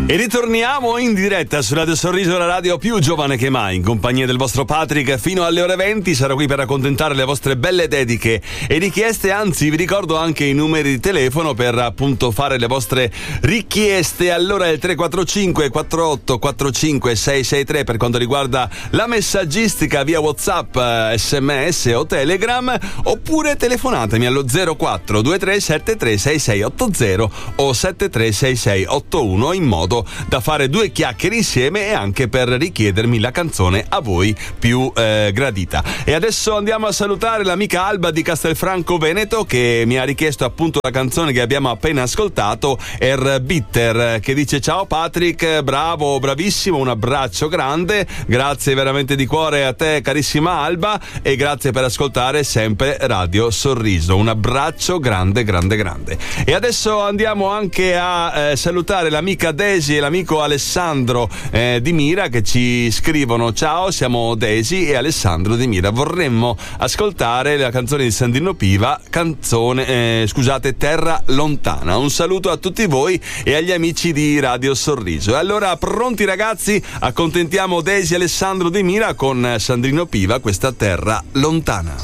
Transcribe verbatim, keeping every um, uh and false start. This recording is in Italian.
E ritorniamo in diretta su Radio Sorriso, la radio più giovane che mai, in compagnia del vostro Patrick fino alle ore venti. Sarò qui per raccontare le vostre belle dediche e richieste, anzi vi ricordo anche i numeri di telefono per appunto fare le vostre richieste. Allora il tre quattro cinque quattro otto quattro cinque sei sei tre per quanto riguarda la messaggistica via WhatsApp, sms o Telegram, oppure telefonatemi allo zero quattro due tre sette tre sei sei otto zero o sette tre sei sei otto uno, in modo da fare due chiacchiere insieme e anche per richiedermi la canzone a voi più eh, gradita. E adesso andiamo a salutare l'amica Alba di Castelfranco Veneto, che mi ha richiesto appunto la canzone che abbiamo appena ascoltato, Er Bitter, che dice: ciao Patrick, bravo, bravissimo, un abbraccio grande, grazie veramente di cuore a te carissima Alba, e grazie per ascoltare sempre Radio Sorriso. Un abbraccio grande grande grande. E adesso andiamo anche a eh, salutare l'amica Daisy e l'amico Alessandro eh, di Mira, che ci scrivono: ciao, siamo Daisy e Alessandro di Mira, vorremmo ascoltare la canzone di Sandrino Piva, canzone eh, scusate Terra Lontana. Un saluto a tutti voi e agli amici di Radio Sorriso. E allora, pronti ragazzi, accontentiamo Daisy e Alessandro di Mira con Sandrino Piva, questa Terra Lontana.